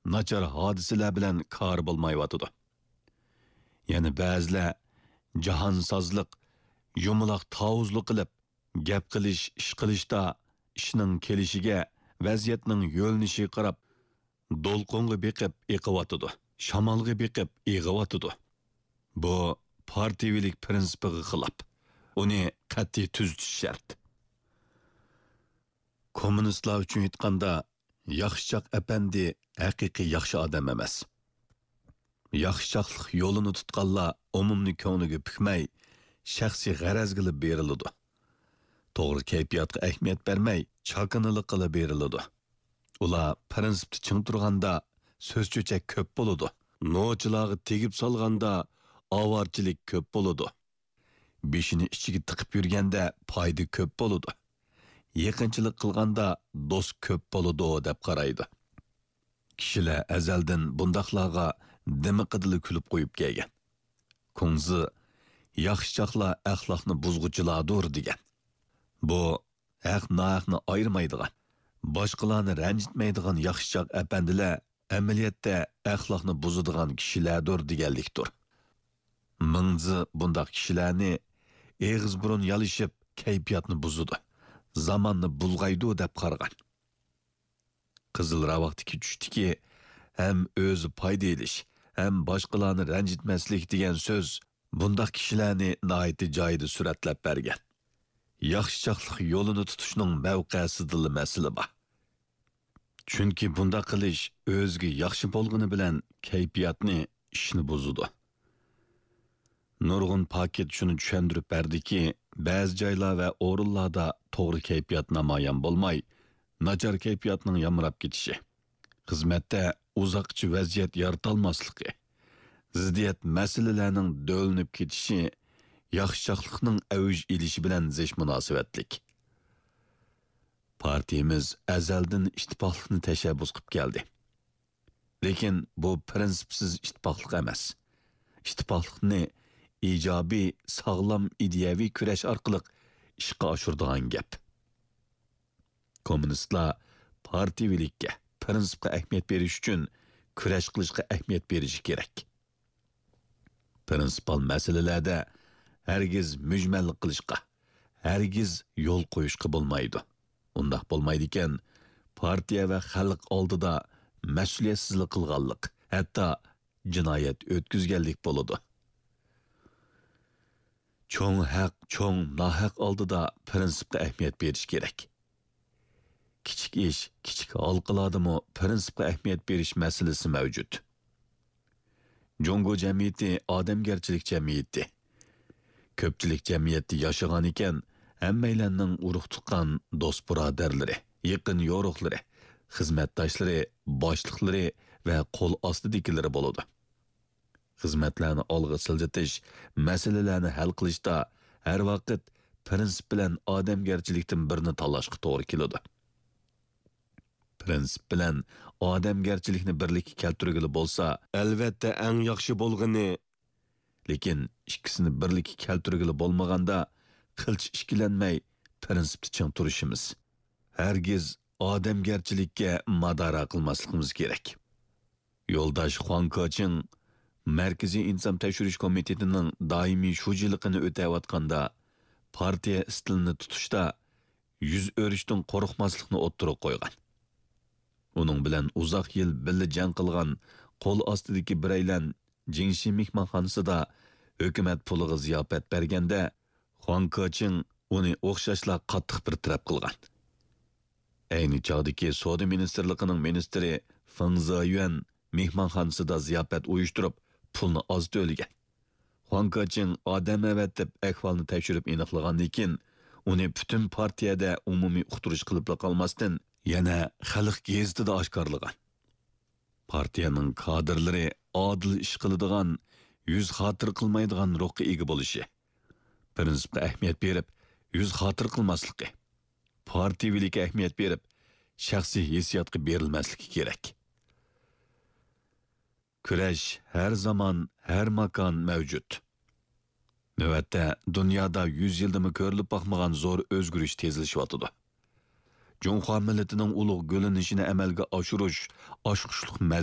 nachar hodisalar bilan kor bo'lmayotidi. Yana ba'zilar jahonsozlik, yumaloq tavuzlik qilib, gap qilish, ish qilishda ishning kelishiga, vaziyatning yo'lnishiga qarab do'lqinga beqib eqiyotidi, shamolga beqib eg'iyotidi. Bu partiyavilik prinsipiga xilof. Uni qat'iy tuzitish shart. Kommunistlar uchun aytganda, yaxshichoq apandi haqiqiy yaxshi odam emas. Yaxshichoqlik yo'lini tutganlar umumni ko'ngliga pukmay, shaxsiy g'araz qilib beriladi. To'g'ri kayfiyatga ahamiyat bermay, chaqinilik qilib beriladi. Ular prinsipni ching turganda so'z cho'chak ko'p bo'ladi. Nochilarga tegib solganda avorchilik ko'p bo'ladi. Beshini ichiga tiqib yurganda foyda ko'p bo'ladi. Yaqinchilik qilganda do'st ko'p bo'ladi deb qaraydi. Kishilar azaldan bundaqlarga dimiqidili kulib qo'yib kelgan. Kunzi yaxshichoqlar axloqni buzg'uchilardir degan. Bu haq-nohaqni ayirmaydigan, boshqalarni ranjitmaydigan yaxshichoq apandilar amaliyotda axloqni buzadigan kishilardir deganlikdir. Mingzi bundaq kishilarni eg'iz burun yalishib kayfiyatni buzadi, zamonni bulg'aydi deb qargan. Qizil ravaqtiki tushdiki, ham o'zi foyda elish, ham boshqalarni ranjitmaslik degan so'z bundaq kishilarni nihoyatda joyida suratlab bergan. Yaxshichoqlik yo'lini tutishning mavqesidagi masala bor. Chunki bunda qilish o'ziga yaxshi bo'lgani bilan kayfiyatni, ishni buzadi. Nurg'un paket shuni tushuntirib berdiki, ba'zi joylar va o'rinlarda to'g'ri kayfiyat namoyon bo'lmay, nachar kayfiyatning yamrab ketishi, xizmatda uzoqchi vaziyat yaratolmasligi, ziddiyat masalalarning do'linib ketishi, yaxshichoqlikning avj elishi bilan zish munosabatlik. Partiyamiz azaldan ittifoqlikni tashabbus qilib keldi. Lekin bu prinsipsiz ittifoqlik emas. Ittifoqlikni ijobiy, sog'lom ideyaviy kurash orqali ishga oshiradigan gap. Kommunistlar partiyavilikka, prinsipga ahamiyat berish uchun kurash qilishga ahamiyat berishi kerak. Prinsipal masalalarda hargiz mujmallik qilishga, hargiz yo'l qo'yishga bo'lmaydi. Undaq bo'lmaydi ekan, partiya va xalq oldida mas'uliyatsizlik qilganlik, hatto jinoyat o'tkazganlik bo'ladi. Cho'ng haq, cho'ng nohaq oldida prinsipga ahamiyat berish kerak. Kichik ish, kichik halqalardami prinsipga ahamiyat berish masalasi mavjud. Jongo jamiyati odamgarchilik jamiyati. Ko'pchilik jamiyatda yashagan ekan, hammalarning urug' tuqqan do'st birodarlari, yaqin yo'riqlari, xizmatdoshlari, boshliqlari va qo'l ostidagilari bo'ladi. Xizmatlarni olg'a siljitish, masalalarni hal qilishda har vaqt prinsip bilan odamgarchilikdan birini tanlashga to'g'ri keladi. Prinsip bilan odamgarchilikni birlikka keltirgili bo'lsa, albatta eng yaxshi bo'lgani, lekin ikkisini birlikka keltirgili bo'lmaganda qilch ishkilanmay prinsipni ching turishimiz. Hargiz odamgarchilikka madora qilmasligimiz kerak. Yo'ldosh Xuan Koching Markaziy inson tekshirish komitetining doimiy shujiligini o'tayotganda partiya stilini tutishda yuz o'rishdan qo'rqmaslikni o'ttirib qo'ygan. Uning bilan uzoq yil birga jang qilgan qo'l ostidagi biraylan Jingshi mehmonxonasida hukumat puliga ziyofat berganda Xuan Koching uni o'xshashla qattiq bir taraf qilgan. Ayni chog'dagi Savdo ministrligining ministri Feng Ziyuan mehmonxonasida ziyofat uyushtirib pulni oz to'lagan. Xuan Koching odam avatib ahvolni tekshirib aniqlagandan keyin uni butun partiyada umumiy uqtirish qilib qolmasdan yana xalq gazetida oshkorlagan. Partiyaning kadrlari adil ish qiladigan, yuz xotir qilmaydigan ruhga ega bo'lishi, prinsipga ahamiyat berib, yuz xotir qilmasligi, partiyavilikka ahamiyat berib, shaxsiy hissiyotga berilmasligi kerak. Kurash har zaman, har makon mavjud. Navbatda dunyoda 100 yildami ko'rilib boqmagan zo'r o'zgarish tezlashyotidi. Jonxo millatining ulug' g'o'linishini amalga oshirish oshqushliq